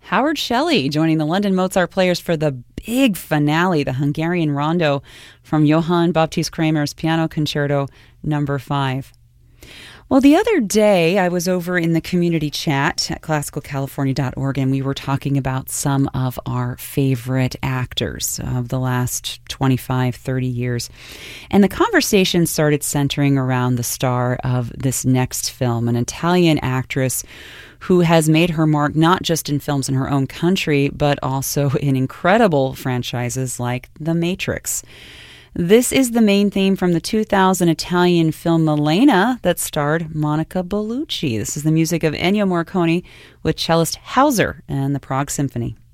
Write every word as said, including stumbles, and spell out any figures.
Howard Shelley joining the London Mozart Players for the big finale, the Hungarian Rondo from Johann Baptist Kramer's Piano Concerto number five. Well, the other day I was over in the community chat at classical california dot org, and we were talking about some of our favorite actors of the last twenty-five, thirty years. And the conversation started centering around the star of this next film, an Italian actress who has made her mark not just in films in her own country, but also in incredible franchises like The Matrix. This is the main theme from the two thousand Italian film Milena that starred Monica Bellucci. This is the music of Ennio Morricone with cellist Hauser and the Prague Symphony.